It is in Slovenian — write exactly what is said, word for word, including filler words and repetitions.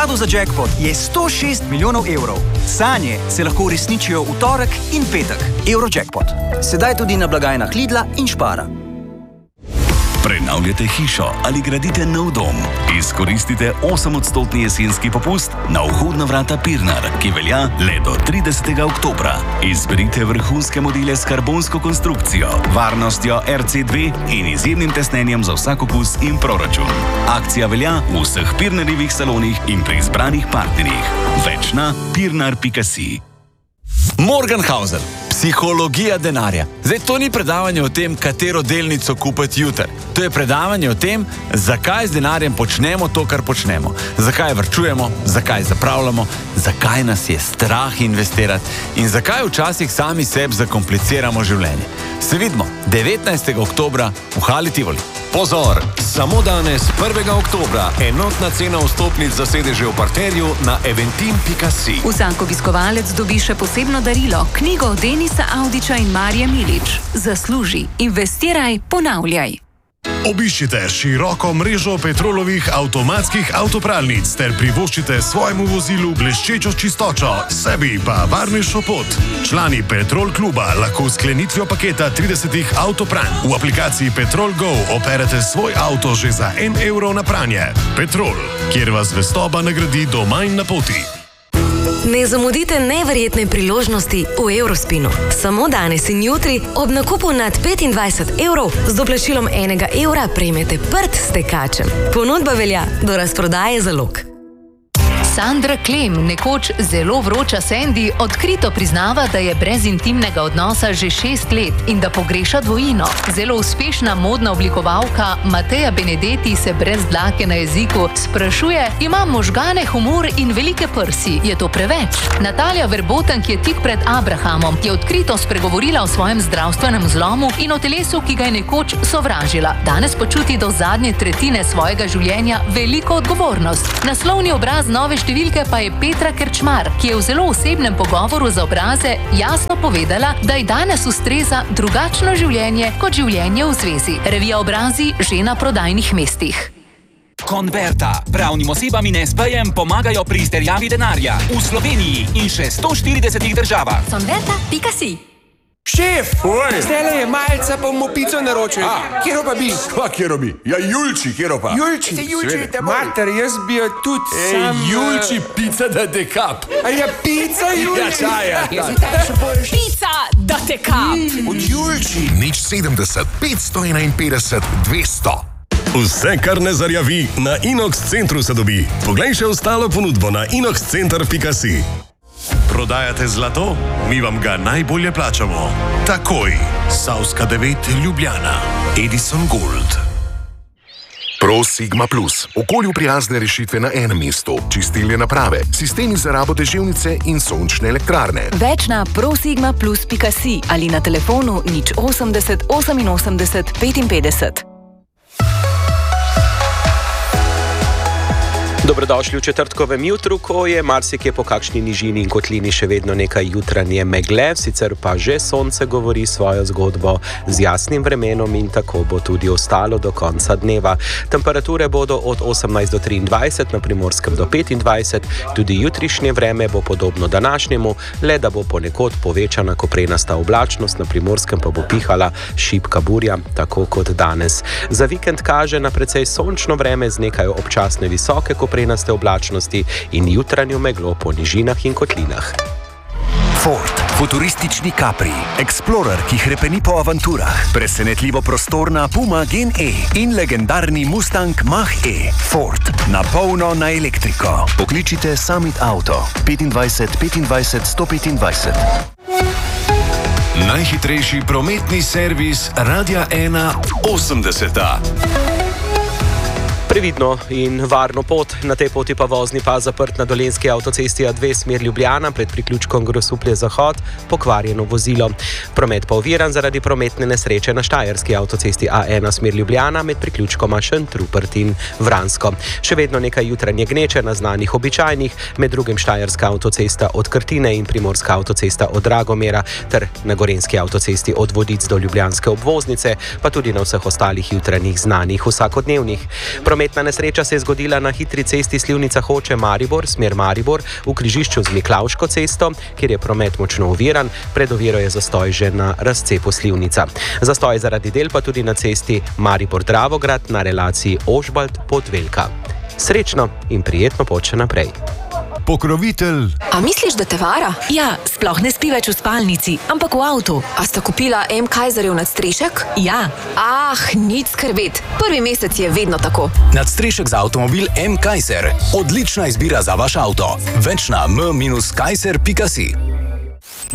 skladu za jackpot je sto šest milijonov evrov. Sanje se lahko uresničijo v torek in petek. Eurojackpot. Sedaj tudi na blagajnah Lidla in Spara. Prenavljate hišo ali gradite nov dom? Izkoristite osemodstotni jesenski popust na vhodna vrata Pirnar, ki velja le do tridesetega oktobra. Izberite vrhunske modele s karbonsko konstrukcijo, varnostjo R C dve in izjemnim tesnenjem za vsak okus in proračun. Akcija velja v vseh Pirnarjevih salonih in pri izbranih partnerjih. Več na pirnar pika si. Morgenhauser. Psihologija denarja. Zdaj, to ni predavanje o tem, katero delnico kupiti jutri. To je predavanje o tem, zakaj z denarjem počnemo to, kar počnemo. Zakaj varčujemo, zakaj zapravljamo, zakaj nas je strah investirati in zakaj včasih sami sebi zakompliciramo življenje. Se vidimo devetnajstega oktobra v Hali Tivoli. Pozor, samo danes, prvega oktobra, enotna cena vstopnic za sedeže v parterju na eventim pika si. Vsak obiskovalec dobi še posebno darilo, knjigo Denisa Audića in Marije Milič. Zasluži, investiraj, ponavljaj. Obiščite široko mrežo Petrolovih avtomatskih avtopralnic ter privoščite svojemu vozilu bleščečo čistočo, sebi pa varnejšo pot. Člani Petrol kluba lahko s sklenitvijo paketa tridesetih avtopranj v aplikaciji Petrol Go operete svoj avto že za en evro na pranje. Petrol, kjer vas zvestoba nagradi doma in na poti. Ne zamudite neverjetne priložnosti v Eurospinu. Samo danes in jutri ob nakupu nad petindvajset evrov z doplačilom enega evra prejmete prt s tekačem. Ponudba velja do razprodaje zalog. Sandra Klem, nekoč zelo vroča Sandy, odkrito priznava, da je brez intimnega odnosa že šest let in da pogreša dvojino. Zelo uspešna modna oblikovalka Mateja Benedetti se brez dlake na jeziku sprašuje: imam možgane, humor in velike prsi. Je to preveč? Natalija Verboten, ki je tik pred Abrahamom, je odkrito spregovorila o svojem zdravstvenem zlomu in o telesu, ki ga je nekoč sovražila. Danes pa čuti do zadnje tretjine svojega življenja veliko odgovornost. Naslovni obraz nove številke pa je Petra Kerčmar, ki je v zelo osebnem pogovoru za Obraze jasno povedala, da ji danes ustreza drugačno življenje kot življenje v zvezi. Revija Obrazi že na prodajnih mestih. Converta. Pravnim osebam in es pejem pomagajo pri izterjavi denarja v Sloveniji in še sto štiridesetih državah. Converta pika si. Šef, zdajle je malca, pa bomo pico naročili. Kjero pa bi? Kva kjero bi? Ja, Julči, kjero pa? Julči, se Julči, te mater, jaz bi jo tudi Ej, sam... Julči, pica da te kap. A ja, pica, Julči? Ja, čaja. Pica da te kap. Od Julči. Nič sedemdeset, petsto enainpetdeset, dvesto. Vse, kar ne zarjavi, na Inox Centru se dobi. Poglej še ostalo ponudbo na inox center pika si. Prodajate zlato? Mi vam ga najbolje plačamo. Takoj. Savska devet Ljubljana. Edison Gold. Pro Sigma Plus. Okolju prijazne rešitve na enem mestu. Čistilne naprave, sistemi za rabo deževnice in sončne elektrarne. Več na prosigma plus pika si ali na telefonu nič osemdeset oseminosemdeset petinpetdeset. Dobrodošli v četrtkovem jutru, ko je marsikje po kakšni nižini in kotlini še vedno nekaj jutranje megle, sicer pa že sonce govori svojo zgodbo z jasnim vremenom in tako bo tudi ostalo do konca dneva. Temperature bodo od osemnajst do triindvajset, na Primorskem do petindvajset, tudi jutrišnje vreme bo podobno današnjemu, le da bo ponekod povečana koprenasta oblačnost, na Primorskem pa bo pihala šibka burja, tako kot danes. Za vikend kaže na precej sončno vreme z nekaj občasne visoke koprenasti prenaste oblačnosti in jutranjo meglo po nižinah in kotlinah. Ford, futuristični Capri, Explorer, ki hrepeni po avanturah, presenetljivo prostorna Puma Gen E in legendarni Mustang Mach-E. Ford, na polno na elektriko. Pokličite Summit Auto, petindvajset petindvajset sto petindvajset. Najhitrejši prometni servis Radia ena osemdeseta. Previdno in varno pot, na tej poti pa vozni pas zaprt na dolenjski avtocesti A dve smer Ljubljana pred priključkom Grosuplje Zahod, pokvarjeno vozilo. Promet pa oviran zaradi prometne nesreče na štajerski avtocesti A ena smer Ljubljana med priključkoma Šentrupert in Vransko. Še vedno nekaj jutranje gneče na znanih običajnih, med drugim štajerska avtocesta od Krtine in primorska avtocesta od Dragomera ter na gorenjski avtocesti od Vodic do ljubljanske obvoznice, pa tudi na vseh ostalih jutranjih znanih vsakodnevnih. Promet Prometna nesreča se je zgodila na hitri cesti Slivnica Hoče Maribor, smer Maribor, v križišču z Miklavško cesto, kjer je promet močno oviran. Pred oviro je zastoj že na razcepu Slivnica. Zastoj zaradi del pa tudi na cesti Maribor-Dravograd na relaciji Ožbalt-Podvelka. Srečno in prijetno pot še naprej. Pokrovitelj. A misliš, da te vara? Ja, sploh ne spi več v spalnici, ampak v avtu. A sta kupila M. Kaiserjev nadstrešek? Ja. Ah, nič skrbeti. Prvi mesec je vedno tako. Nadstrešek za avtomobil M. Kaiser. Odlična izbira za vaš avto. Več na m dash kaiser pika si.